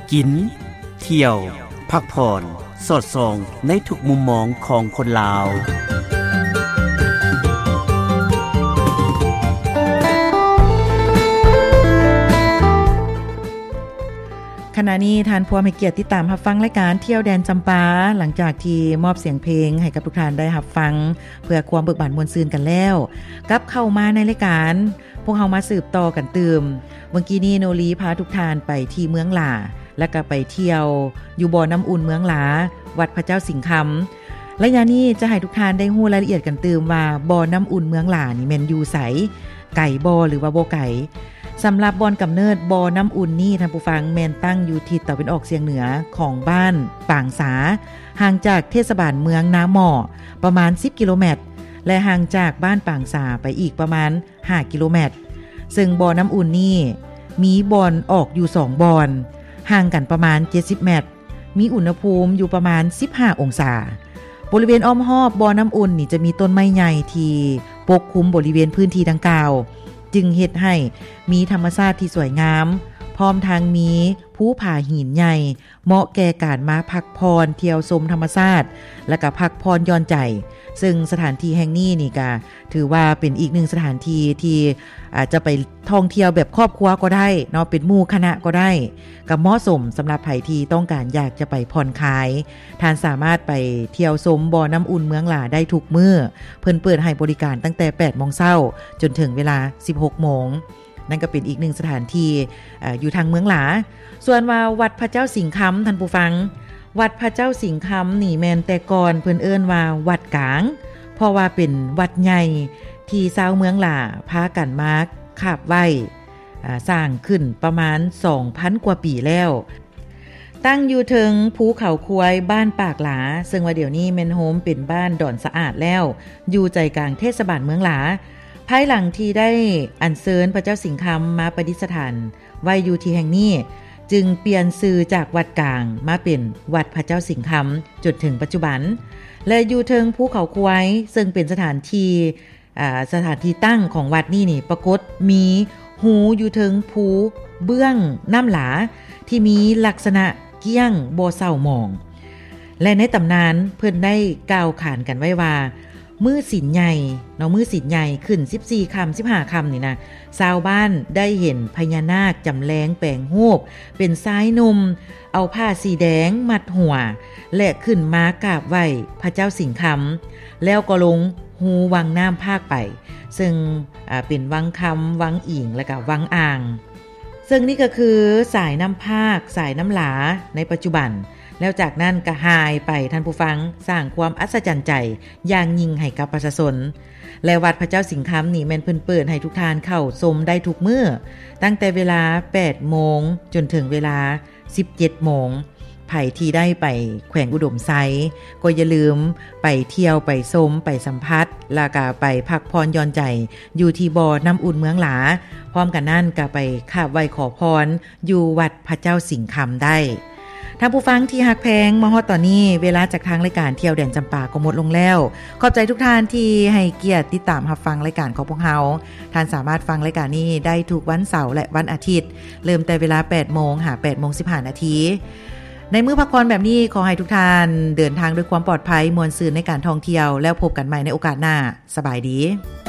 กินเที่ยวพักผ่อนสอดส่องในทุกมุมมองของคนลาวขณะนี้ท่านผู้มีเกียรติติดตามรับฟังรายการเที่ยวแดนจำปาหลังจากที่มอบเสียงเพลงให้กับทุกท่านได้รับฟังเพื่อความเบิกบานมวลซืนกันแล้วกลับเข้ามาในรายการพวกเฮามาสืบต่อกันตื่มเมื่อกี้นี้โนลีพาทุกท่านไปที่เมืองหลาแล้วก็ไปเที่ยวอยู่บ่อน้ำอุ่นเมืองหลาวัดพระเจ้าสิงห์คำระยะนี้จะให้ทุกท่านได้ฮู้รายละเอียดกันตื่มว่าบ่อน้ำอุ่นเมืองหลานี่แม่นอยู่ไสไก่บ่หรือว่าบ่ไก่สำหรับบ่อนกำเนิดบ่อน้ำอุ่นนี่ท่านผู้ฟังแม่นตั้งอยู่ทิศตะวันออกเฉียงเหนือของบ้านปางสาห่างจากเทศบาลเมืองนาหม่อประมาณ10กิโลเมตรและห่างจากบ้านปางสาไปอีกประมาณ5กิโลเมตรซึ่งบ่อน้ำอุ่นนี่มีบ่อนออกอยู่2บ่อนห่างกันประมาณ70เมตรมีอุณหภูมิอยู่ประมาณ15องศาบริเวณอ้อมรอบบ่อน้ำอุ่นนี่จะมีต้นไม้ใหญ่ที่ปกคลุมบริเวณพื้นที่ดังกล่าวจึงเฮ็ดให้มีธรรมชาติที่สวยงามพร้อมทางมีภูผาหินใหญ่เหมาะแก่การมาพักพรเที่ยวชมธรรมชาติและก็พักพรย้อนใจซึ่งสถานที่แห่งนี้นี่ก็ถือว่าเป็นอีกหนึ่งสถานที่ที่อาจจะไปท่องเที่ยวแบบครอบครัวก็ได้เนาะเป็นหมู่คณะก็ได้ก็เหมาะสมสำหรับไผที่ต้องการอยากจะไปผ่อนคลายท่านสามารถไปเที่ยวชมบ่อน้ำอุ่นเมืองหลาได้ทุกมื้อเพิ่นเปิดให้บริการตั้งแต่ 8:00 นจนถึงเวลา 16:00 นนั่นก็เป็นอีกหนึ่งสถานที่อยู่ทางเมืองหลาส่วนว่าวัดพระเจ้าสิงห์คำท่านผู้ฟังวัดพระเจ้าสิงห์คำนี่แม่นแต่ก่อนเพิ่นเอิ้นว่าวัดกลางเพราะว่าเป็นวัดใหญ่ที่ชาวเมืองหลาพากันมาคาบไหว้สร้างขึ้นประมาณ 2,000 กว่าปีแล้วตั้งอยู่ถึงภูเขาควายบ้านปากหลาซึ่งว่าเดี๋ยวนี้แม่นโฮมเป็นบ้านดอนสะอาดแล้วอยู่ใจกลางเทศบาลเมืองหลาภายหลังที่ได้อัญเชิญพระเจ้าสิงห์คำมาประดิษฐานไว้อยู่ที่แห่งนี้จึงเปลี่ยนชื่อจากวัดกลางมาเป็นวัดพระเจ้าสิงห์คำจนถึงปัจจุบันและอยู่เทิงภูเขาควายซึ่งเป็นสถานที่ตั้งของวัดนี่ปรากฏมีหูอยู่เทิงภูเบื้องน้ำหลาที่มีลักษณะเกี้ยงบ่เศร้าหมองและในตำนานเพิ่นได้กล่าวขานกันไว้ว่ามื้อศีลใหญ่เนาะมื้อศีลใหญ่ขึ้น14ค่ำ15ค่ำนี่นะชาวบ้านได้เห็นพญานาคจำแรงแปลงรูปเป็นชายหนุ่มเอาผ้าสีแดงมัดหัวและขึ้นมากราบไหว้พระเจ้าสิงห์คำแล้วก็ลงหูวังน้ำภาคไปซึ่งเป็นวังคำวังอิงและก็วังอ่างซึ่งนี่ก็คือสายน้ำภาคสายน้ำหลาในปัจจุบันแล้วจากนั้นก็หายไปท่านผู้ฟังสร้างความอัศจรรย์ใจอย่างยิ่งให้กับประชาชนและวัดพระเจ้าสิงห์คำนี่แม่นเพิ่นเปิดให้ทุกท่านเข้าชมได้ทุกมื้อตั้งแต่เวลา 8:00 นจนถึงเวลา 17:00 นไผที่ได้ไปแขวงอุดมไซก็อย่าลืมไปเที่ยวไปชมไปสัมผัสแล้วก็ไปพักพรย้อนใจอยู่ที่บ่อน้ำอุ่นเมืองหลาพร้อมกันนั้นก็ไปกราบไหว้ขอพรอยู่วัดพระเจ้าสิงห์คำได้ท่านผู้ฟังที่ฮักแพงมาฮอดตอนนี้เวลาจากทางรายการเที่ยวแดนจำปาก็หมดลงแล้วขอบใจทุกท่านที่ให้เกียรติติดตามรับฟังรายการของพวกเราท่านสามารถฟังรายการนี้ได้ทุกวันเสาร์และวันอาทิตย์เริ่มแต่เวลา 8:00 นหา 8:15 นในมื้อพักผ่อนแบบนี้ขอให้ทุกท่านเดินทางด้วยความปลอดภัยมวลซื่นในการท่องเที่ยวแล้วพบกันใหม่ในโอกาสหน้าสบายดี